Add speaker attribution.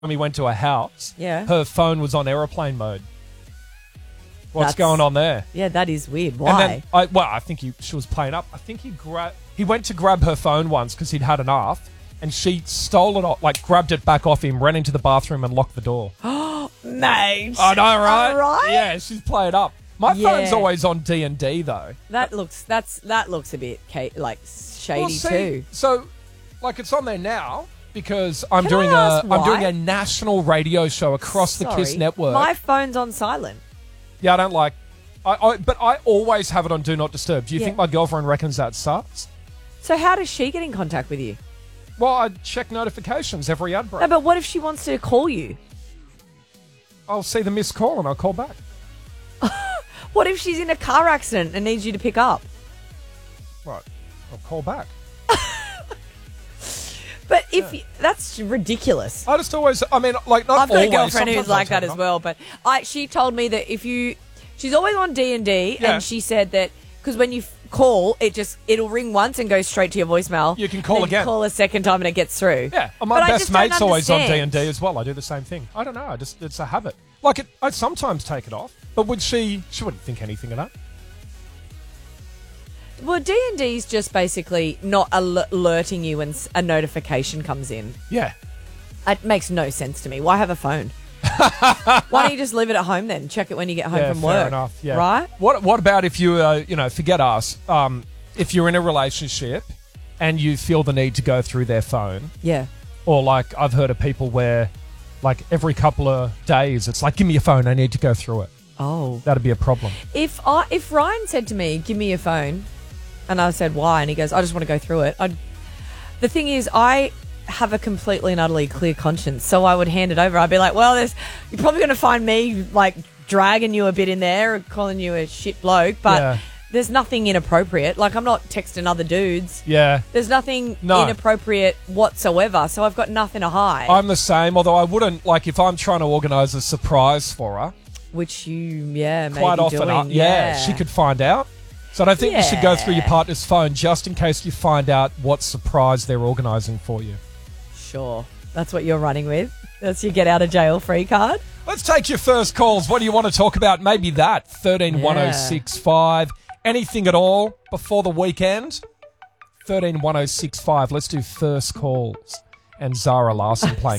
Speaker 1: we went to a house,
Speaker 2: Yeah.
Speaker 1: her phone was on aeroplane mode. What's
Speaker 2: That's-
Speaker 1: going on there?
Speaker 2: Yeah, that is weird.
Speaker 1: And
Speaker 2: Why?
Speaker 1: then, I think she was playing up. I think he went to grab her phone once because he'd had enough, and she stole it off, like grabbed it back off him, ran into the bathroom and locked the door.
Speaker 2: Mate.
Speaker 1: I know, right?
Speaker 2: All right?
Speaker 1: Yeah, she's playing up. My
Speaker 2: Yeah.
Speaker 1: phone's always on D&D though.
Speaker 2: That looks a bit shady
Speaker 1: Well, see,
Speaker 2: too.
Speaker 1: So, like, it's on there now because I'm
Speaker 2: Can I
Speaker 1: doing
Speaker 2: ask
Speaker 1: I'm doing
Speaker 2: why?
Speaker 1: a national radio show across the KISS
Speaker 2: Sorry,
Speaker 1: network.
Speaker 2: My phone's on silent.
Speaker 1: Yeah, I don't like. But I always have it on Do Not Disturb. Do you
Speaker 2: Yeah.
Speaker 1: think my girlfriend reckons that sucks?
Speaker 2: So how does she get in contact with you?
Speaker 1: Well, I check notifications every ad break.
Speaker 2: No, but what if she wants to call you?
Speaker 1: I'll see the missed call and I'll call back.
Speaker 2: What if she's in a car accident and needs you to pick up?
Speaker 1: Right, I'll call back.
Speaker 2: But that's ridiculous.
Speaker 1: I just always. I mean, like, not
Speaker 2: I've got
Speaker 1: always.
Speaker 2: a girlfriend
Speaker 1: Sometimes
Speaker 2: who's like
Speaker 1: I'll turn
Speaker 2: that
Speaker 1: it
Speaker 2: as
Speaker 1: on.
Speaker 2: well. But she told me that she's always on D&D,
Speaker 1: Yeah.
Speaker 2: and she said that because when you call, it'll ring once and go straight to your voicemail.
Speaker 1: You can call
Speaker 2: and then
Speaker 1: again.
Speaker 2: Call a second time and it gets through.
Speaker 1: Yeah, and
Speaker 2: But
Speaker 1: my
Speaker 2: I
Speaker 1: best
Speaker 2: just don't
Speaker 1: mate's always on
Speaker 2: understand.
Speaker 1: D&D as well. I do the same thing. I don't know. It's a habit. Like, I sometimes take it off, but she wouldn't think anything of that.
Speaker 2: Well, D&D is just basically not alerting you when a notification comes in.
Speaker 1: Yeah.
Speaker 2: It makes no sense to me. Why have a phone? Why don't you just leave it at home then? Check it when you get home
Speaker 1: Yeah,
Speaker 2: from
Speaker 1: fair
Speaker 2: work.
Speaker 1: enough. Yeah.
Speaker 2: Right?
Speaker 1: What about if you, forget us, if you're in a relationship and you feel the need to go through their phone,
Speaker 2: Yeah.
Speaker 1: or like I've heard of people where, like, every couple of days, it's like, give me your phone, I need to go through it.
Speaker 2: Oh.
Speaker 1: That'd be a problem.
Speaker 2: If Ryan said to me, give me your phone, and I said, why? And he goes, I just want to go through it. The thing is, I have a completely and utterly clear conscience, so I would hand it over. I'd be like, well, you're probably going to find me, like, dragging you a bit in there, or calling you a shit bloke, but
Speaker 1: Yeah.
Speaker 2: there's nothing inappropriate. Like, I'm not texting other dudes.
Speaker 1: Yeah.
Speaker 2: There's nothing
Speaker 1: No.
Speaker 2: inappropriate whatsoever, so I've got nothing to hide.
Speaker 1: I'm the same, although I wouldn't, like, if I'm trying to organise a surprise for her,
Speaker 2: which you, may
Speaker 1: quite
Speaker 2: be
Speaker 1: often,
Speaker 2: doing.
Speaker 1: she could find out. So I don't think you should go through your
Speaker 2: Yeah.
Speaker 1: partner's phone just in case you find out what surprise they're organising for you.
Speaker 2: Sure. That's what you're running with. That's your get out of jail free card.
Speaker 1: Let's take your first calls. What do you want to talk about? Maybe that. 131065. Anything at all before the weekend? 131065. Let's do first calls. And Zara Larson playing